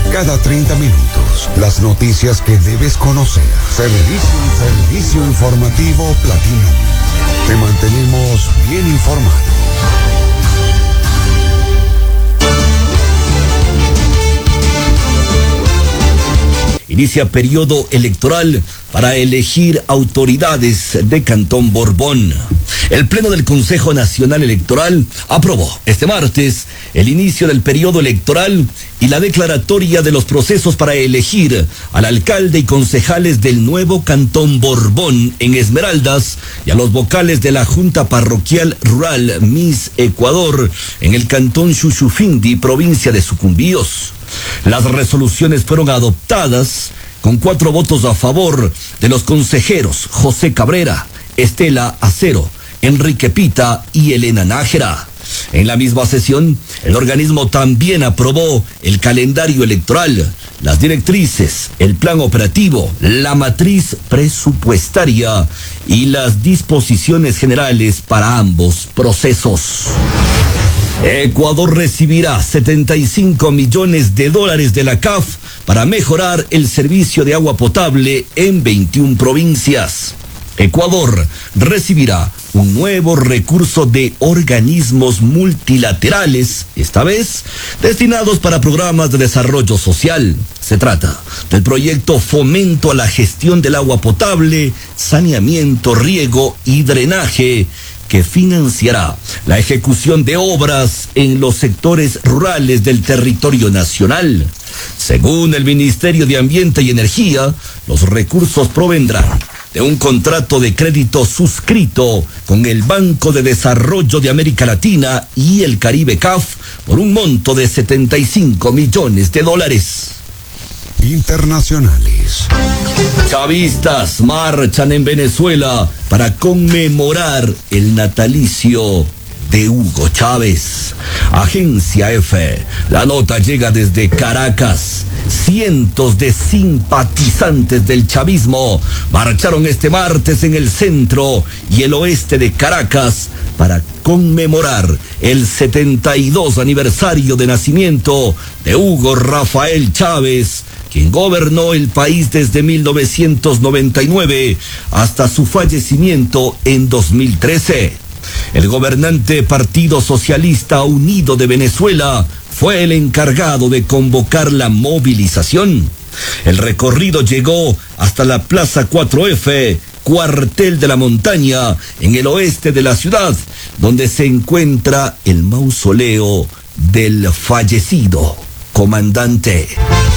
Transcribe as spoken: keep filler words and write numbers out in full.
Cada treinta minutos, las noticias que debes conocer. Servicio, servicio informativo Platinum. Te mantenemos bien informado. Inicia periodo electoral para elegir autoridades de Cantón Borbón. El Pleno del Consejo Nacional Electoral aprobó este martes el inicio del periodo electoral y la declaratoria de los procesos para elegir al alcalde y concejales del nuevo Cantón Borbón en Esmeraldas y a los vocales de la Junta Parroquial Rural Miss Ecuador en el Cantón Chuchufindi, provincia de Sucumbíos. Las resoluciones fueron adoptadas con cuatro votos a favor de los consejeros José Cabrera, Estela Acero, Enrique Pita y Elena Nájera. En la misma sesión, el organismo también aprobó el calendario electoral, las directrices, el plan operativo, la matriz presupuestaria y las disposiciones generales para ambos procesos. Ecuador recibirá setenta y cinco millones de dólares de la C A F para mejorar el servicio de agua potable en veintiuna provincias. Ecuador recibirá un nuevo recurso de organismos multilaterales, esta vez destinados para programas de desarrollo social. Se trata del proyecto Fomento a la Gestión del Agua Potable, Saneamiento, Riego y Drenaje, que financiará la ejecución de obras en los sectores rurales del territorio nacional. Según el Ministerio de Ambiente y Energía, los recursos provendrán de un contrato de crédito suscrito con el Banco de Desarrollo de América Latina y el Caribe C A F por un monto de setenta y cinco millones de dólares. Internacionales. Chavistas marchan en Venezuela para conmemorar el natalicio de Hugo Chávez. Agencia F. La nota llega desde Caracas. Cientos de simpatizantes del chavismo marcharon este martes en el centro y el oeste de Caracas para conmemorar el setenta y dos aniversario de nacimiento de Hugo Rafael Chávez, quien gobernó el país desde mil novecientos noventa y nueve hasta su fallecimiento en dos mil trece. El gobernante Partido Socialista Unido de Venezuela fue el encargado de convocar la movilización. El recorrido llegó hasta la Plaza cuatro F, cuartel de la montaña, en el oeste de la ciudad, donde se encuentra el mausoleo del fallecido comandante.